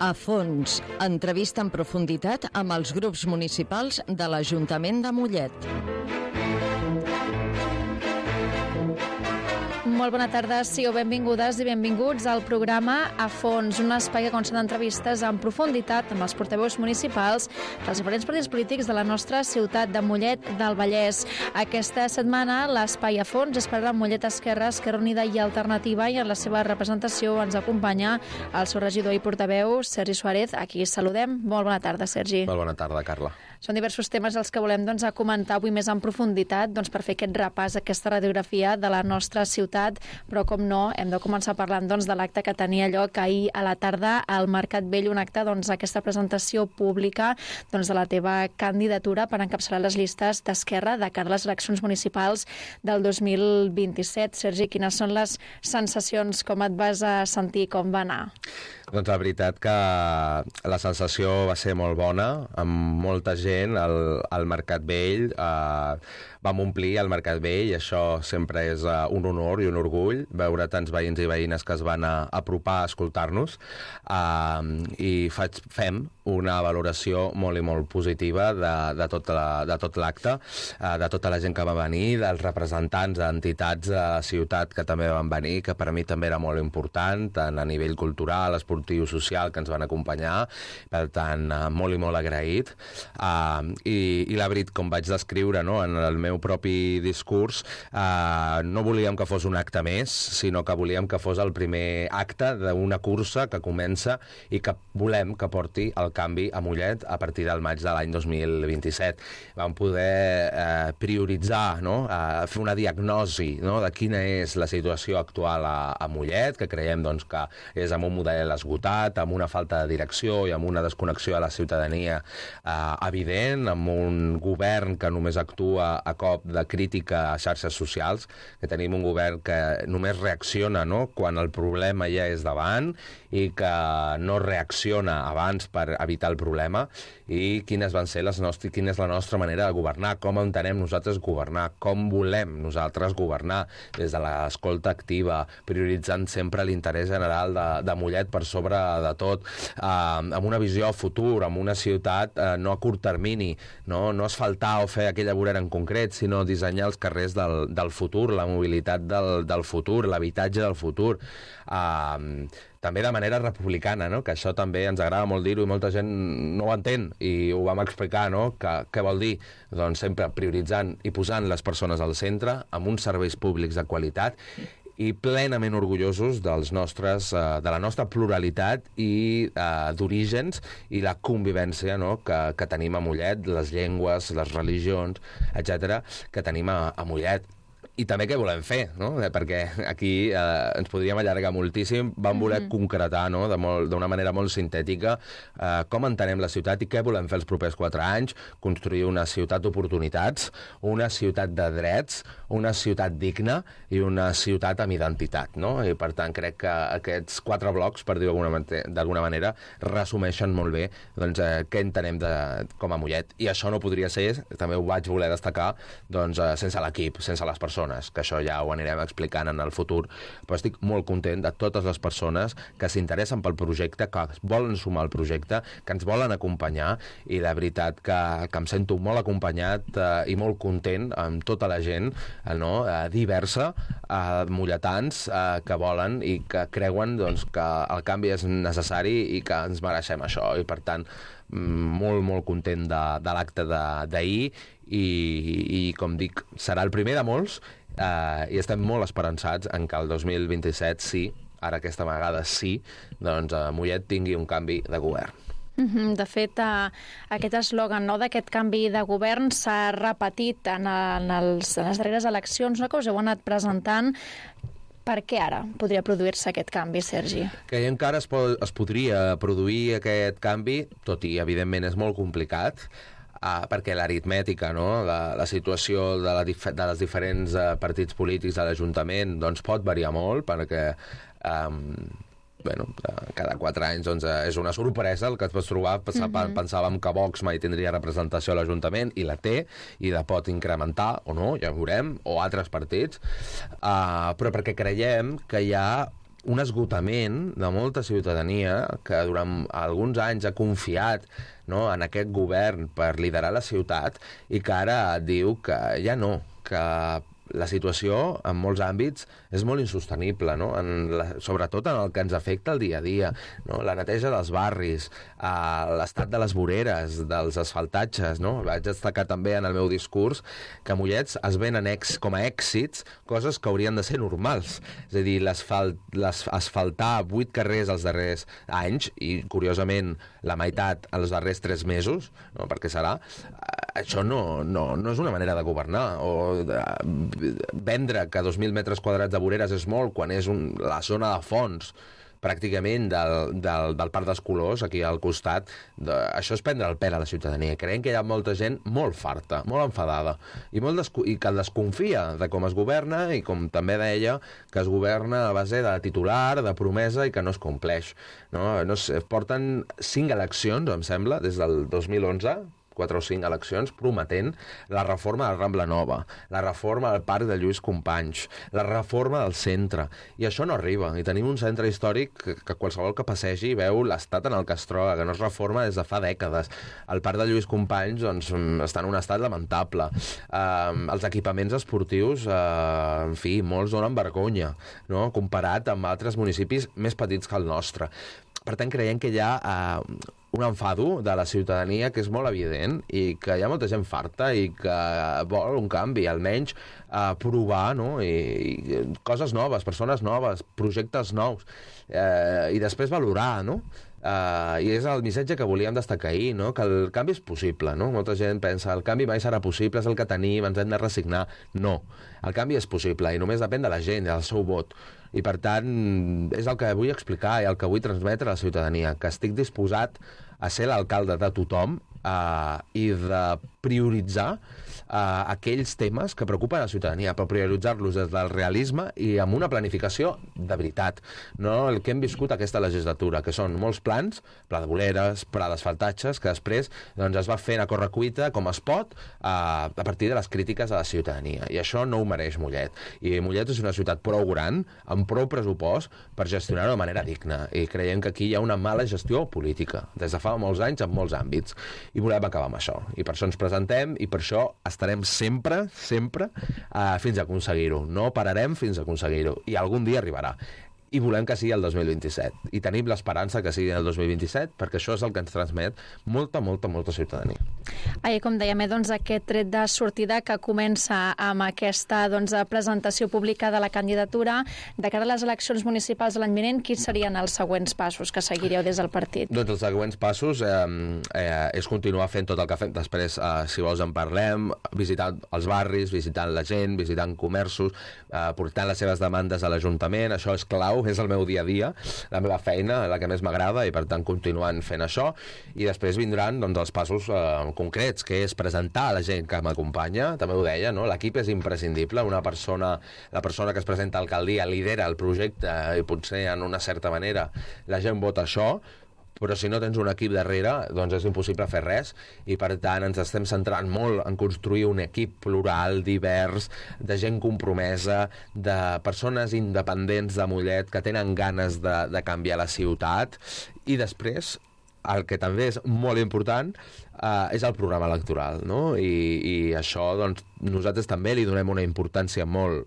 A fons, entrevista en profunditat amb els grups municipals de l'Ajuntament de Mollet. Molt bona tarda, sigueu benvingudes i benvinguts al programa A Fons, un espai que consta d'entrevistes en profunditat amb els portaveus municipals dels diferents partits polítics de la nostra ciutat de Mollet del Vallès. Aquesta setmana l'espai A Fons és per a Mollet Esquerra, Esquerra Unida i Alternativa, i en la seva representació ens acompanya el seu regidor i portaveu, Sergi Suárez. Aquí saludem. Molt bona tarda, Sergi. Molt bona tarda, Carla. Són diversos temes els que volem comentar avui més en profunditat per fer aquest repàs, aquesta radiografia de la nostra ciutat, però com no, hem de començar parlant de l'acte que tenia lloc ahir a la tarda al Mercat Vell, un acte, aquesta presentació pública de la teva candidatura per encapçalar les llistes d'Esquerra de cara a les eleccions municipals del 2027. Sergi, quines són les sensacions? Com et vas sentir? Com va anar? Doncs la veritat que la sensació va ser molt bona, amb molta gent al Mercat Vell. Vam omplir el Mercat Vell i això sempre és un honor i un orgull, veure tants veïns i veïnes que es van apropar a escoltar-nos, i fem una valoració molt i molt positiva de tot l'acte, de tota la gent que va venir, dels representants d'entitats de la ciutat que també van venir, que per a mi també era molt important, tant a nivell cultural, esportiu, social, que ens van acompanyar. Per tant, molt i molt agraït. I la veritat, com vaig descriure en el meu propi discurs, no volíem que fos un acte més, sinó que volíem que fos el primer acte d'una cursa que comença i que volem que porti el canvi a Mollet a partir del maig de l'any 2027. Vam poder prioritzar, fer una diagnosi de quina és la situació actual a Mollet, que creiem que és amb un model esgotat, amb una falta de direcció i amb una desconnexió de la ciutadania evident, amb un govern que només actua a cop de crítica a xarxes socials, que tenim un govern que només reacciona quan el problema ja és davant i que no reacciona abans per evitar el problema. I quina és la nostra manera de governar, com entenem nosaltres governar, com volem nosaltres governar, des de l'escolta activa, prioritzant sempre l'interès general de Mollet per sobre de tot, amb una visió a futur, amb una ciutat no a curt termini, no asfaltar o fer aquella vorera en concret, sinó dissenyar els carrers del futur, la mobilitat del futur, l'habitatge del futur, també de manera republicana, que això també ens agrada molt dir-ho i molta gent no ho entén, i ho vam explicar, què vol dir? Doncs sempre prioritzant i posant les persones al centre, amb uns serveis públics de qualitat i plenament orgullosos de la nostra pluralitat i d'orígens i la convivència que tenim a Mollet, les llengües, les religions, etc., que tenim a Mollet. I també què volem fer, perquè aquí ens podríem allargar moltíssim. Vam voler concretar d'una manera molt sintètica com entenem la ciutat i què volem fer els propers 4 anys, construir una ciutat d'oportunitats, una ciutat de drets, una ciutat digna i una ciutat amb identitat. I per tant crec que aquests 4 blocs, per dir-ho d'alguna manera, resumeixen molt bé què entenem com a Mollet. I això no podria ser, també ho vaig voler destacar, sense l'equip, sense les persones, que això ja ho anirem explicant en el futur, però estic molt content de totes les persones que s'interessen pel projecte, que volen sumar al projecte, que ens volen acompanyar, i de veritat que em sento molt acompanyat i molt content amb tota la gent diversa, molletans, que volen i que creuen que el canvi és necessari i que ens mereixem això, i per tant molt, molt content de l'acte d'ahir, i com dic, serà el primer de molts, i estem molt esperançats en que el 2027 sí, ara aquesta vegada sí, Mollet tingui un canvi de govern. De fet, aquest eslògan d'aquest canvi de govern s'ha repetit en les darreres eleccions, que us heu anat presentant. Per què ara podria produir-se aquest canvi, Sergi? Creiem que ara es podria produir aquest canvi, tot i evidentment és molt complicat, perquè l'aritmètica, la situació dels diferents partits polítics de l'Ajuntament pot variar molt, perquè cada 4 anys és una sorpresa el que es pot trobar. Pensàvem que Vox mai tindria representació a l'Ajuntament, i la té, i la pot incrementar o no, ja ho veurem, o altres partits, però perquè creiem que hi ha un esgotament de molta ciutadania que durant alguns anys ha confiat, no, en aquest govern per liderar la ciutat i que ara diu que ja no, que la situació en molts àmbits és molt insostenible, no? Sobretot en el que ens afecta el dia a dia, no? La neteja dels barris, l'estat de les voreres, dels asfaltatges, no? Vaig destacar també en el meu discurs que a Mollets es venen com a èxits coses que haurien de ser normals. És a dir, asfaltar 8 carrers els darrers anys, i curiosament la meitat els darrers 3 mesos, no? Perquè serà... Això no és una manera de governar, o vendre que 2.000 metres quadrats de voreres és molt quan és la zona de fons pràcticament del Parc dels Colors, aquí al costat. Això és prendre el pèl a la ciutadania. Creiem que hi ha molta gent molt farta, molt enfadada, i que desconfia de com es governa, i com també deia, que es governa a base de titular, de promesa, i que no es compleix. No sé, porten 5 eleccions, em sembla, des del 2011, 4 o 5 eleccions, prometent la reforma de la Rambla Nova, la reforma del Parc de Lluís Companys, la reforma del centre, i això no arriba. I tenim un centre històric que qualsevol que passegi veu l'estat en el que es troba, que no es reforma des de fa dècades. El Parc de Lluís Companys doncs, està en un estat lamentable. Els equipaments esportius, en fi, molts donen vergonya, no? Comparat amb altres municipis més petits que el nostre. Per tant, creiem que hi ha un enfado de la ciutadania que és molt evident, i que hi ha molta gent farta i que vol un canvi, almenys provar, no? I coses noves, persones noves, projectes nous, i després valorar, no? I és el missatge que volíem destacar ahir, no? Que el canvi és possible, no? Molta gent pensa el canvi mai serà possible, és el que tenim, ens hem de resignar. No, el canvi és possible i només depèn de la gent, del seu vot. I per tant és el que vull explicar i el que vull transmetre a la ciutadania, que estic disposat a ser l'alcalde de tothom i de prioritzar aquells temes que preocupen a la ciutadania, però prioritzar-los des del realisme i amb una planificació de veritat. No el que hem viscut aquesta legislatura, que són molts plans, pla de voreres, pla d'asfaltatges, que després doncs, es va fent a correcuita com es pot a partir de les crítiques a la ciutadania. I això no ho mereix Mollet. I Mollet és una ciutat prou gran, amb prou pressupost per gestionar-ho de manera digna. I creiem que aquí hi ha una mala gestió política, des de fa molts anys en molts àmbits. I volem acabar amb això. I per això ens presentem i per això estarem sempre fins a aconseguir-ho. No pararem fins a aconseguir-ho. I algun dia arribarà. I volem que sigui el 2027. I tenim l'esperança que sigui el 2027, perquè això és el que ens transmet molta ciutadania. Com dèiem, doncs, aquest tret de sortida que comença amb aquesta presentació pública de la candidatura. De cara a les eleccions municipals de l'any vinent, quins serien els següents passos que seguireu des del partit? Doncs els següents passos és continuar fent tot el que fem. Després, si vols, en parlem, visitant els barris, visitant la gent, visitant comerços, portant les seves demandes a l'Ajuntament. Això és clau, és el meu dia a dia, la meva feina, la que més m'agrada, i per tant continuant fent això. I després vindran doncs, els passos concrets, que és presentar a la gent que m'acompanya. També ho deia, no? L'equip és imprescindible. La persona que es presenta a alcaldia lidera el projecte i potser en una certa manera la gent vota això, però si no tens un equip darrere, doncs és impossible fer res, i per tant ens estem centrant molt en construir un equip plural, divers, de gent compromesa, de persones independents de Mollet que tenen ganes de canviar la ciutat. I després, el que també és molt important, és el programa electoral, no? I això, doncs, nosaltres també li donem una importància molt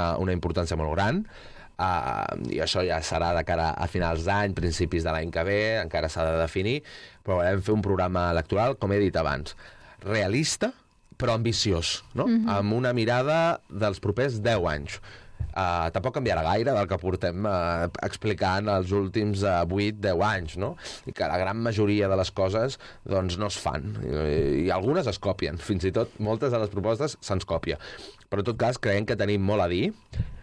gran, i això ja serà de cara a finals d'any, principis de l'any que ve, encara s'ha de definir, però volem fer un programa electoral, com he dit abans, realista però ambiciós, no? Amb una mirada dels propers 10 anys. Tampoc canviarà gaire del que portem explicant els últims 8-10 anys, no? I que la gran majoria de les coses doncs, no es fan, i algunes es copien, fins i tot moltes de les propostes se'ns copia. Però en tot cas creiem que tenim molt a dir,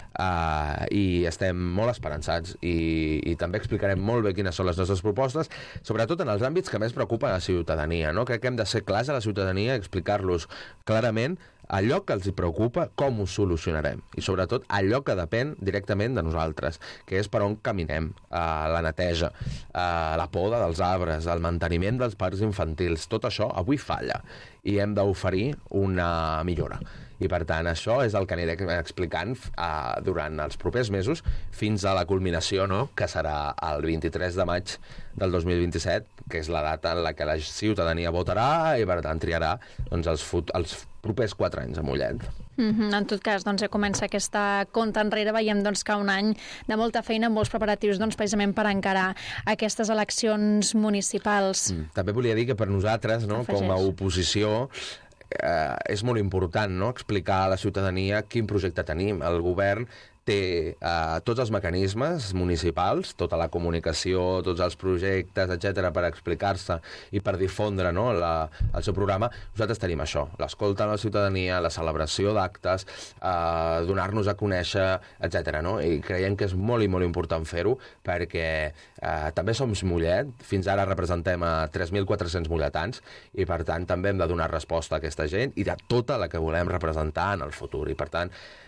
i estem molt esperançats, i també explicarem molt bé quines són les nostres propostes, sobretot en els àmbits que més preocupen a la ciutadania, no? Crec que hem de ser clars a la ciutadania i explicar-los clarament allò que els preocupa, com ho solucionarem. I sobretot allò que depèn directament de nosaltres, que és per on caminem, la neteja, la poda dels arbres, el manteniment dels parcs infantils. Tot això avui falla i hem d'oferir una millora. I, per tant, això és el que aniré explicant durant els propers mesos fins a la culminació, no?, que serà el 23 de maig del 2027, que és la data en la que la ciutadania votarà i, per tant, triarà doncs, els propers 4 anys a Mollet. En tot cas, doncs, ja comença aquesta compta enrere. Veiem doncs, que un any de molta feina, molts preparatius doncs, precisament per encarar aquestes eleccions municipals. També volia dir que per nosaltres, no, com a oposició, és molt important, no?, explicar a la ciutadania quin projecte tenim. El govern té tots els mecanismes municipals, tota la comunicació, tots els projectes, etc., per explicar-se i per difondre, no, el seu programa. Nosaltres tenim això, l'escolta a la ciutadania, la celebració d'actes, donar-nos a conèixer, etc., no? I creiem que és molt i molt important fer-ho perquè també som Mollet, fins ara representem a 3.400 molletans i, per tant, també hem de donar resposta a aquesta gent i de tota la que volem representar en el futur. I, per tant,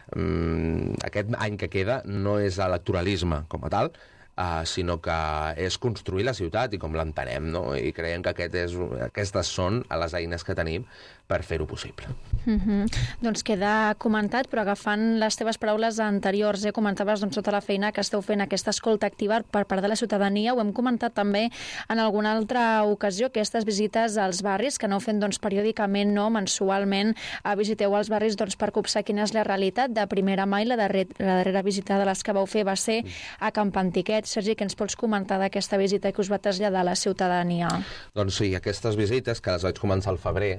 aquest any que queda no és electoralisme com a tal, sinó que és construir la ciutat i com l'entenem, no? I creiem que aquestes són les eines que tenim per fer-ho possible. Doncs queda comentat, però agafant les teves paraules anteriors, comentaves doncs, tota la feina que esteu fent, aquesta escolta activa per part de la ciutadania. Ho hem comentat també en alguna altra ocasió, aquestes visites als barris que aneu fent doncs, periòdicament, no, mensualment, visiteu els barris doncs, per copsar quina és la realitat. De primera mà, i la darrera visita de les que vau fer va ser a Camp Antiquet. Sergi, què ens pots comentar d'aquesta visita que us va traslladar a la ciutadania? Doncs sí, aquestes visites, que les vaig començar al febrer,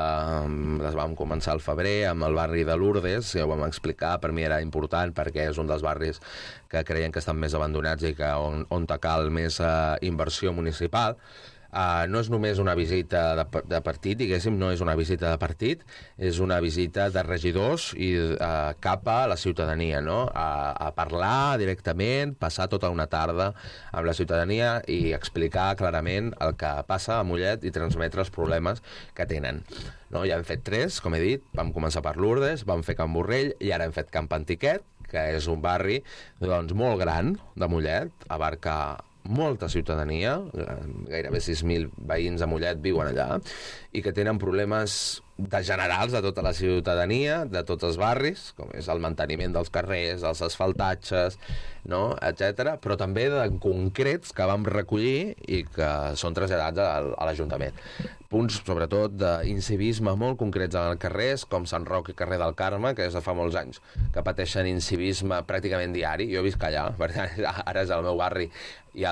les vam començar al febrer amb el barri de Lourdes, ja ho vam explicar, per mi era important perquè és un dels barris que creiem que estan més abandonats i que on cal més inversió municipal. No és només una visita de partit, diguéssim, no és una visita de partit, és una visita de regidors i cap a la ciutadania, no? A parlar directament, passar tota una tarda amb la ciutadania i explicar clarament el que passa a Mollet i transmetre els problemes que tenen. No? Ja hem fet 3, com he dit, vam començar per Lourdes, vam fer Can Borrell i ara hem fet Camp Antiquet, que és un barri doncs, molt gran de Mollet, abarca molta ciutadania, gairebé 6.000 veïns a Mollet viuen allà, i que tenen problemes generals de tota la ciutadania, de tots els barris, com és el manteniment dels carrers, els asfaltatges, no? etc., però també de concrets que vam recollir i que són traslladats a l'Ajuntament. Punts, sobretot, d'incivisme molt concrets en els carrers, com Sant Roc i carrer del Carme, que és de fa molts anys, que pateixen incivisme pràcticament diari. Jo visc allà, perquè ara és el meu barri i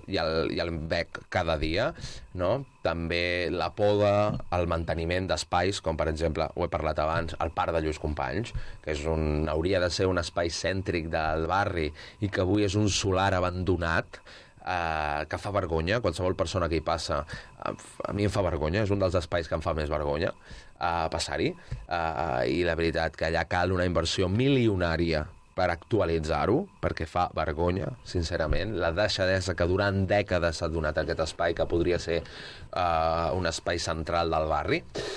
el veig cada dia, no? També la poda, el manteniment d'espais, com per exemple, ho he parlat abans, el Parc de Lluís Companys, que hauria de ser un espai cèntric del barri i que avui és un solar abandonat, que fa vergonya, qualsevol persona que hi passa, a mi em fa vergonya, és un dels espais que em fa més vergonya passar-hi, i la veritat que allà cal una inversió milionària per actualitzar-ho, perquè fa vergonya, sincerament, la deixadesa que durant dècades s'ha donat a aquest espai, que podria ser un espai central del barri,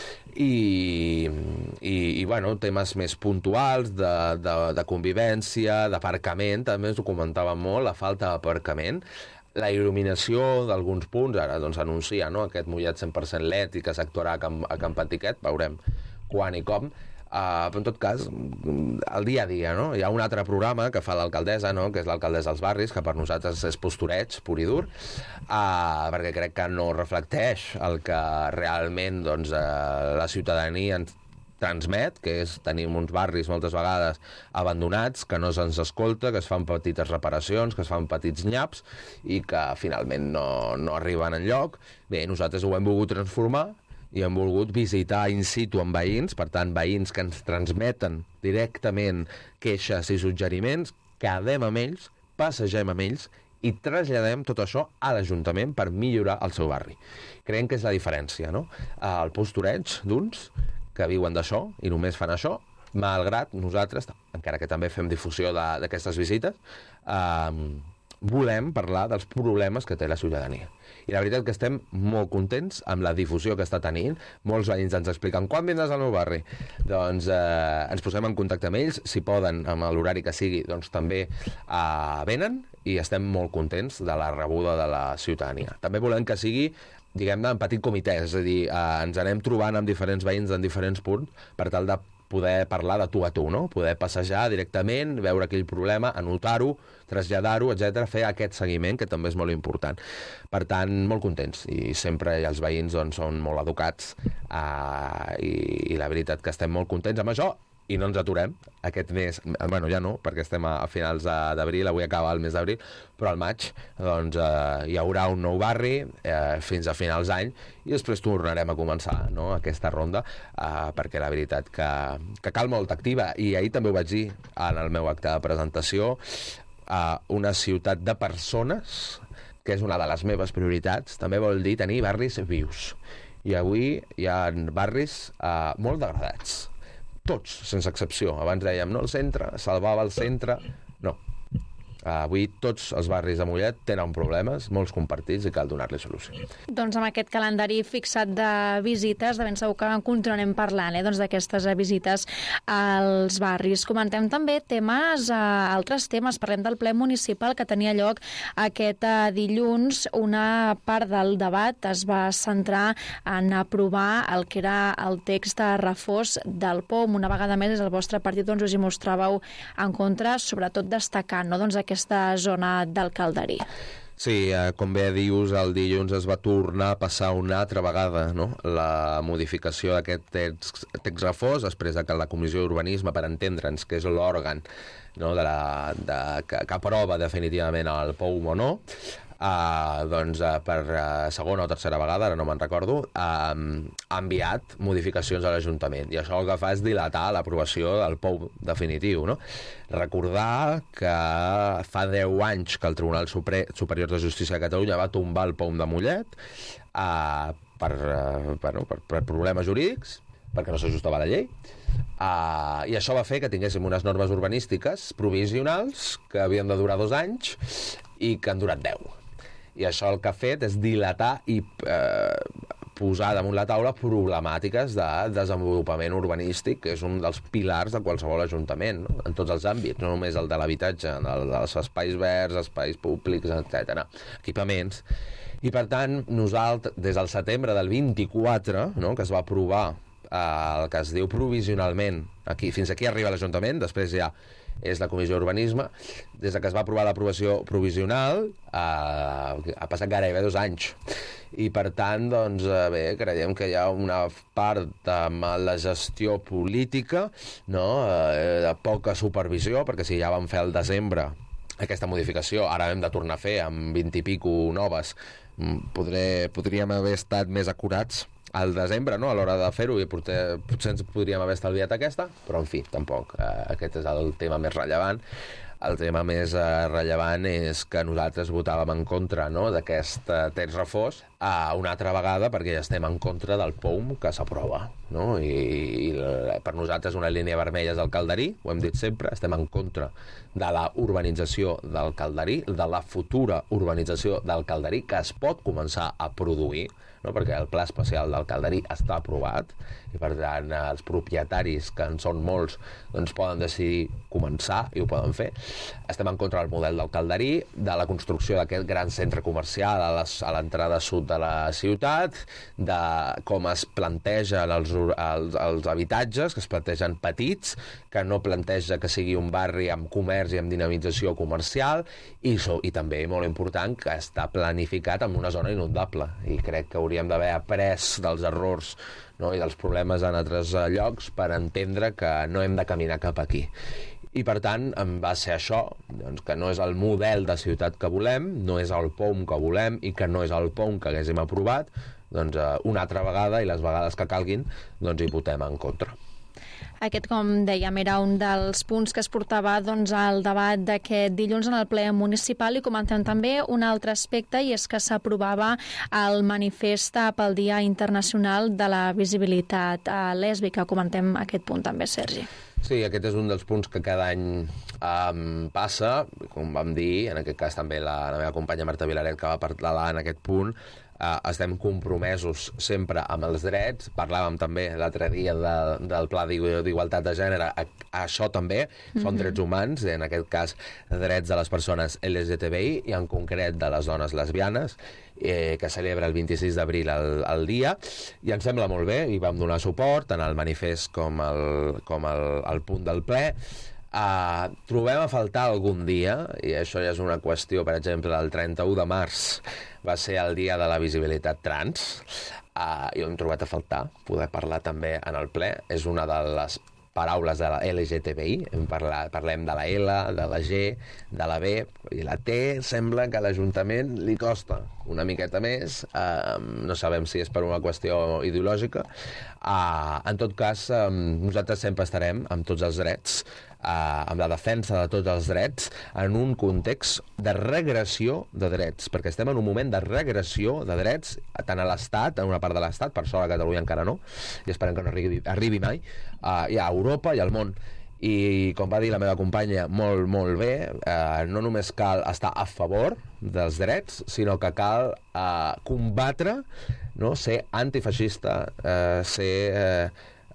i bueno, temes més puntuals de convivència, d'aparcament, també ens ho comentàvem molt, la falta d'aparcament, la il·luminació d'alguns punts, ara doncs anuncia, no?, aquest Mollet 100% LED i que s'actuarà a Camp Antiquet, veurem quan i com. Però en tot cas, el dia a dia, no? Hi ha un altre programa que fa l'alcaldessa, no?, que és l'alcaldessa dels barris, que per nosaltres és postureig pur i dur, perquè crec que no reflecteix el que realment doncs, la ciutadania ens transmet, que és tenim uns barris moltes vegades abandonats, que no se'ns escolta, que es fan petites reparacions, que es fan petits nyaps i que finalment no arriben enlloc. Bé, nosaltres ho hem volgut transformar i hem volgut visitar in situ amb veïns, per tant, veïns que ens transmeten directament queixes i suggeriments, quedem amb ells, passegem amb ells i traslladem tot això a l'Ajuntament per millorar el seu barri. Creiem que és la diferència, no? El postureig d'uns que viuen d'això i només fan això, malgrat nosaltres, encara que també fem difusió d'aquestes visites, volem parlar dels problemes que té la ciutadania. I la veritat que estem molt contents amb la difusió que està tenint. Molts veïns ens expliquen quan vindràs al meu barri. Doncs ens posem en contacte amb ells, si poden, amb l'horari que sigui, doncs també venen, i estem molt contents de la rebuda de la ciutadania. També volem que sigui, diguem-ne, en petit comitè, és a dir, ens anem trobant amb diferents veïns en diferents punts per tal de poder parlar de tu a tu, no? Poder passejar directament, veure aquell problema, anotar-ho, traslladar-ho, etc., fer aquest seguiment, que també és molt important. Per tant, molt contents, i sempre els veïns doncs, són molt educats, i la veritat que estem molt contents amb això, i no ens aturem. Aquest mes, bueno, ja no, perquè estem a finals d'abril, avui acaba el mes d'abril, però al maig doncs, hi haurà un nou barri fins a finals d'any, i després tornarem a començar, no?, aquesta ronda, perquè la veritat que cal molta activa. I ahir també ho vaig dir en el meu acte de presentació, una ciutat de persones, que és una de les meves prioritats, també vol dir tenir barris vius. I avui hi ha barris molt degradats. Tots, sense excepció. Abans dèiem, no, el centre, salvava el centre. No. Avui tots els barris de Mollet tenen problemes, molts compartits, i cal donar-li solució. Doncs amb aquest calendari fixat de visites, de ben segur que en continuarem parlant, doncs d'aquestes visites als barris. Comentem també altres temes. Parlem del ple municipal que tenia lloc aquest dilluns. Una part del debat es va centrar en aprovar el que era el text de reforç del POM. Una vegada més, el vostre partit doncs, us hi mostràveu en contra, sobretot destacant, no?, doncs aquesta zona del Calderí. Sí, com bé dius, el dilluns es va tornar a passar una altra vegada, no?, la modificació d'aquest text reforç, després que la Comissió d'Urbanisme, per entendre'ns, que és l'òrgan, no?, que aprova definitivament el POUM o no, doncs per segona o tercera vegada, ara no me'n recordo, ha enviat modificacions a l'Ajuntament, i això el que fa és dilatar l'aprovació del POUM definitiu, no? Recordar que fa 10 anys que el Tribunal Superior de Justícia de Catalunya va tombar el POUM de Mollet per problemes jurídics, perquè no s'ajustava a la llei, i això va fer que tinguéssim unes normes urbanístiques provisionals que havien de durar 2 anys i que han durat 10. I això el que ha fet és dilatar i posar damunt la taula problemàtiques de desenvolupament urbanístic, que és un dels pilars de qualsevol ajuntament, no?, en tots els àmbits, no només el de l'habitatge, els espais verds, espais públics, etc., equipaments. I, per tant, nosaltres, des del setembre del 24, no?, que es va aprovar el que es diu provisionalment, fins aquí arriba l'Ajuntament, després ja és la Comissió d'Urbanisme, des que es va aprovar l'aprovació provisional ha passat gairebé 2 anys, i per tant doncs, bé, creiem que hi ha una part amb la gestió política, no?, de poca supervisió, perquè si ja vam fer al desembre aquesta modificació, ara hem de tornar a fer amb 20 i pico noves, podríem haver estat més acurats al desembre, no?, a l'hora de fer-ho, i potser ens podríem haver estalviat aquesta, però en fi, tampoc. Aquest és el tema més rellevant. El tema més rellevant és que nosaltres votàvem en contra, no?, d'aquest text reforç una altra vegada, perquè ja estem en contra del POUM que s'aprova, no?, i per nosaltres una línia vermella és el Calderí, ho hem dit sempre, estem en contra de la urbanització del Calderí, de la futura urbanització del Calderí, que es pot començar a produir, no?, perquè el pla especial del Calderí està aprovat, i per tant els propietaris, que en són molts, doncs poden decidir començar i ho poden fer. Estem en contra del model del Calderí, de la construcció d'aquest gran centre comercial a l'entrada sud de la ciutat, de com es plantegen els habitatges, que es plantegen petits, que no planteja que sigui un barri amb comerç i amb dinamització comercial, i també, molt important, que està planificat en una zona inundable, i crec que hauríem d'haver après dels errors, no?, i dels problemes en altres llocs per entendre que no hem de caminar cap aquí. I, per tant, va ser això, doncs, que no és el model de ciutat que volem, no és el POUM que volem i que no és el POUM que haguéssim aprovat, doncs una altra vegada, i les vegades que calguin, doncs hi votem en contra. Aquest, com dèiem, era un dels punts que es portava doncs, al debat d'aquest dilluns en el ple municipal, i comentem també un altre aspecte, i és que s'aprovava el manifest pel Dia Internacional de la Visibilitat Lèsbica. Comentem aquest punt també, Sergi. Sí, aquest és un dels punts que cada any passa, com vam dir, en aquest cas també la meva companya Marta Vilaret, que va parlar en aquest punt, estem compromesos sempre amb els drets. Parlàvem també l'altre dia del Pla d'Igualtat de Gènere. Això també són drets humans, en aquest cas drets de les persones LGTBI i en concret de les dones lesbianes, que celebra el 26 d'abril el dia, i ens sembla molt bé, i vam donar suport tant al manifest com al punt del ple. Trobem a faltar algun dia, i això ja és una qüestió, per exemple, el 31 de març va ser el dia de la visibilitat trans, i ho hem trobat a faltar, poder parlar també en el ple. És una de les paraules de la LGTBI, parlem de la L, de la G, de la B, i la T sembla que a l'Ajuntament li costa una miqueta més, no sabem si és per una qüestió ideològica. En tot cas, nosaltres sempre estarem amb tots els drets, amb la defensa de tots els drets, en un context de regressió de drets, perquè estem en un moment de regressió de drets, tant a l'Estat, en una part de l'Estat, per sort a Catalunya encara no, i esperem que no arribi mai, i a Europa i al món. I, com va dir la meva companya, molt, molt bé, no només cal estar a favor dels drets, sinó que cal combatre, no? Ser antifeixista, ser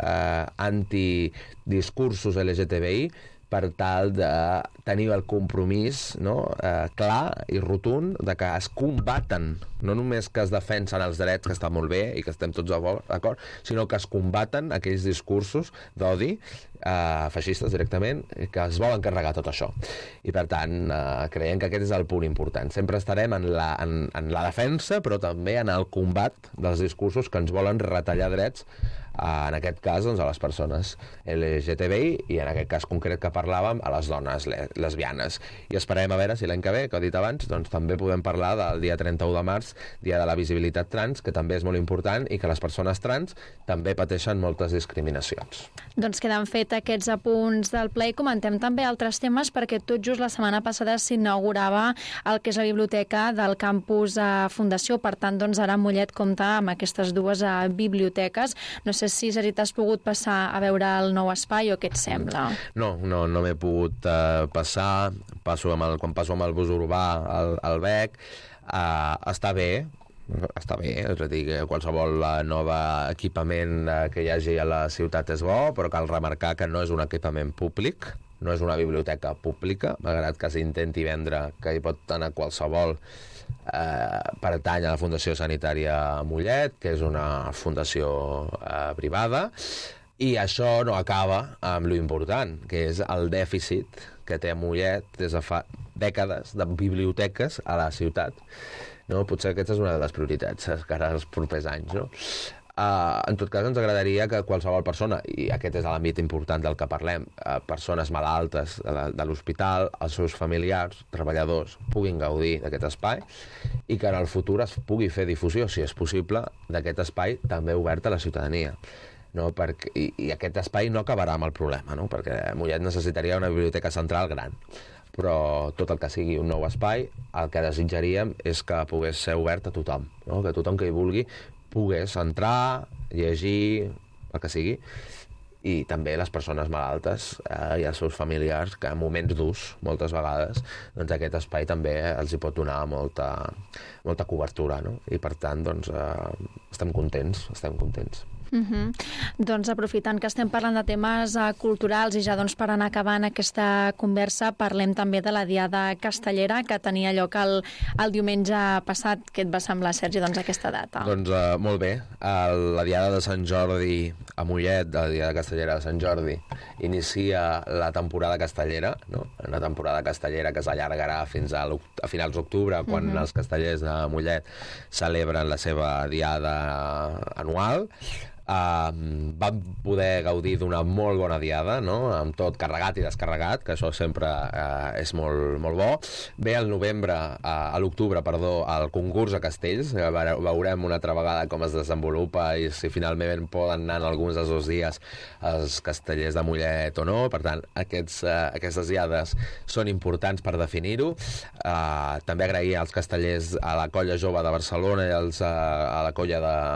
antidiscursos LGTBI, per tal de tenir el compromís, no? Clar i rotund de que es combaten, no només que es defensen els drets, que està molt bé i que estem tots d'acord, sinó que es combaten aquells discursos d'odi feixistes directament, que es volen carregar tot això. I per tant, creiem que aquest és el punt important. Sempre estarem en la defensa, però també en el combat dels discursos que ens volen retallar drets, en aquest cas, doncs, a les persones LGTBI, i en aquest cas concret que parlàvem, a les dones lesbianes. I esperem a veure si l'any que ve, que he dit abans, doncs també podem parlar del dia 31 de març, dia de la visibilitat trans, que també és molt important, i que les persones trans també pateixen moltes discriminacions. Doncs queden fet aquests apunts del ple i comentem també altres temes, perquè tot just la setmana passada s'inaugurava el que és la biblioteca del campus Fundació. Per tant, doncs ara Mollet compta amb aquestes dues biblioteques. No sé si, Sergi, t'has pogut passar a veure el nou espai o què et sembla? No m'he pogut passar. Quan passo amb el bus urbà al BEC, està bé, és a dir, que qualsevol nou equipament que hi hagi a la ciutat és bo, però cal remarcar que no és un equipament públic, no és una biblioteca pública, malgrat que s'intenti vendre que hi pot anar qualsevol. Pertany a la Fundació Sanitària Mollet, que és una fundació privada, i això no acaba amb lo important, que és el dèficit que té Mollet des de fa dècades de biblioteques a la ciutat. No? Potser aquesta és una de les prioritats cara als propers anys, no? En tot cas, ens agradaria que qualsevol persona, i aquest és l'àmbit important del que parlem, persones malaltes de l'hospital, els seus familiars, treballadors, puguin gaudir d'aquest espai, i que en el futur es pugui fer difusió, si és possible, d'aquest espai també obert a la ciutadania. No? I aquest espai no acabarà amb el problema, no? Perquè Mollet necessitaria una biblioteca central gran, però tot el que sigui un nou espai, el que desitjaríem és que pogués ser obert a tothom, no? Que tothom que hi vulgui pogués entrar, llegir, el que sigui, i també les persones malaltes i els seus familiars, que en moments durs, moltes vegades, doncs aquest espai també els hi pot donar molta cobertura, no? I per tant, doncs, estem contents. Doncs aprofitant que estem parlant de temes culturals i ja doncs per anar acabant aquesta conversa, parlem també de la Diada Castellera que tenia lloc el diumenge passat. Què et va semblar, Sergi, doncs aquesta data? Doncs molt bé. La Diada de Sant Jordi a Mollet, la Diada Castellera de Sant Jordi, inicia la temporada castellera, no? Una temporada castellera que s'allargarà fins a finals d'octubre, quan els castellers de Mollet celebren la seva diada anual. Vam poder gaudir d'una molt bona diada, no? Amb tot carregat i descarregat, que això sempre és molt, molt bo. Ve al novembre, a l'octubre, el concurs a castells. Veurem una altra vegada com es desenvolupa i si finalment poden anar en alguns dels 2 dies els castellers de Mollet o no. Per tant, aquestes diades són importants per definir-ho. També agrair als castellers, a la Colla Jove de Barcelona i a la Colla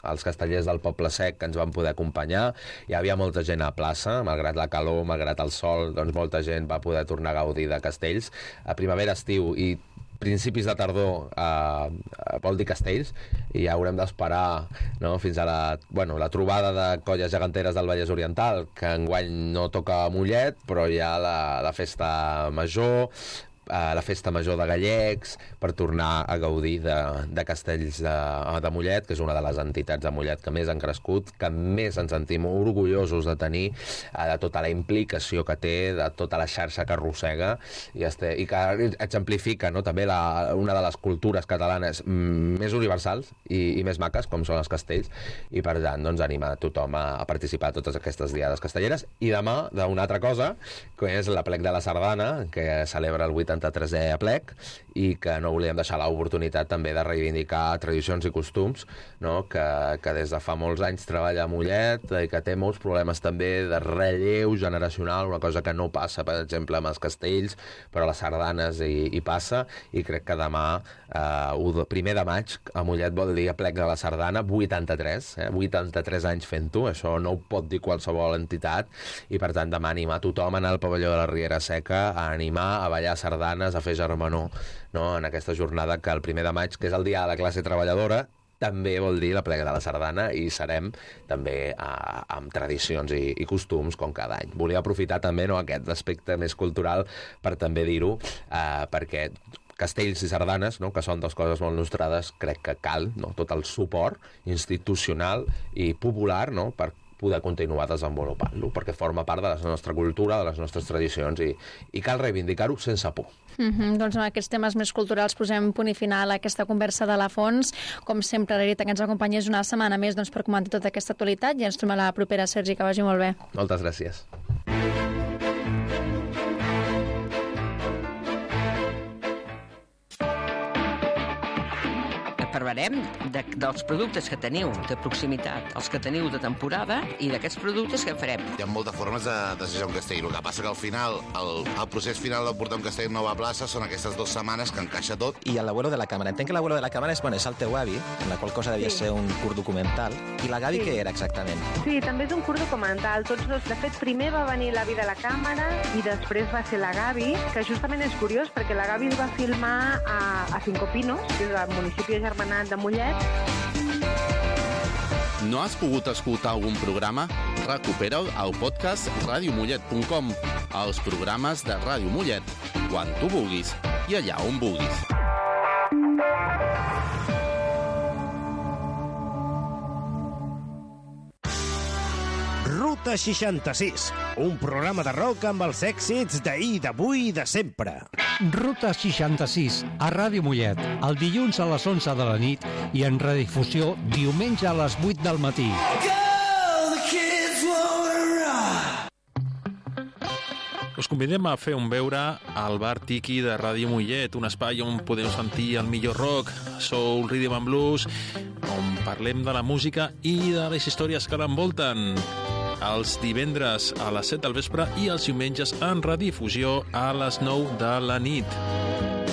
els castellers del Poble Sec que ens van poder acompanyar. Hi havia molta gent a plaça, malgrat la calor, malgrat el sol, doncs molta gent va poder tornar a gaudir de castells. A primavera, estiu i principis de tardor vol dir castells, i ja haurem d'esperar, no?, fins a la trobada de colles geganteres del Vallès Oriental, que enguany no toca a Mollet, però hi ha la festa major, la festa major de gallecs, per tornar a gaudir de castells de Mollet, que és una de les entitats de Mollet que més han crescut, que més ens sentim orgullosos de tenir, de tota la implicació que té, de tota la xarxa que arrossega, i que exemplifica, no?, també una de les cultures catalanes més universals i més maques, com són els castells, i per tant, doncs, animar tothom a participar a totes aquestes diades castelleres. I demà, d'una altra cosa, que és l'Aplec de la Sardana, que celebra el 83è Aplec, i que no volíem deixar l'oportunitat també de reivindicar tradicions i costums, no?, que des de fa molts anys treballa a Mollet i que té molts problemes també de relleu generacional, una cosa que no passa, per exemple, amb els castells, però a les sardanes hi passa, i crec que demà, 1 de maig, a Mollet vol dir Aplec de la Sardana, 83, 83 anys fent-ho, això no ho pot dir qualsevol entitat, i per tant demà animar tothom a anar al pavelló de la Riera Seca, a animar, a ballar sardanes, a fer germanor, no?, en aquesta jornada que el 1 de maig, que és el dia de la classe treballadora, també vol dir l'Aplec de la Sardana, i serem també amb tradicions i costums com cada any. Volia aprofitar també, no, aquest aspecte més cultural per també dir-ho, perquè castells i sardanes, no?, que són dues coses molt nostrades, crec que cal, no?, tot el suport institucional i popular, no?, per poder continuar desenvolupant-lo, perquè forma part de la nostra cultura, de les nostres tradicions, i cal reivindicar-ho sense por. Doncs amb aquests temes més culturals posem punt i final a aquesta conversa de la Fons. Com sempre, l'Erita, que ens acompanyés una setmana més, doncs, per comentar tota aquesta actualitat, i ens trobem a la propera, Sergi, que vagi molt bé. Moltes gràcies. Parlarem dels productes que teniu de proximitat, els que teniu de temporada, i d'aquests productes que en farem. Hi ha moltes formes de desitjar un castell. El que passa que al final, el procés final de portar un castell a nova plaça són aquestes 2 setmanes que encaixa tot. I l'abuelo de la càmera. Entenc que l'abuelo de la càmera és el teu avi, en la qual cosa devia ser un curt documental. I la Gavi què era exactament? Sí, també és un curt documental. Tots dos. De fet, primer va venir l'avi de la càmera i després va ser la Gavi, que justament és curiós perquè la Gavi es va filmar a Cinco Pinos, que és el municipi germanat de Mollet. No has pogut escoltar algun programa? Recupera'l al podcast radiomollet.com, els programes de Ràdio Mollet, quan tu vulguis i allà on vulguis. Ruta 66, un programa de rock amb els èxits d'ahir, d'avui i de sempre. Ruta 66, a Ràdio Mollet, el dilluns a les 11 de la nit i en redifusió diumenge a les 8 del matí. Us convidem a fer un beure al bar Tiki de Ràdio Mollet, un espai on podeu sentir el millor rock, soul, rhythm and blues, on parlem de la música i de les històries que l'envolten. Els divendres a les 7 del vespre i els diumenges en redifusió a les 9 de la nit.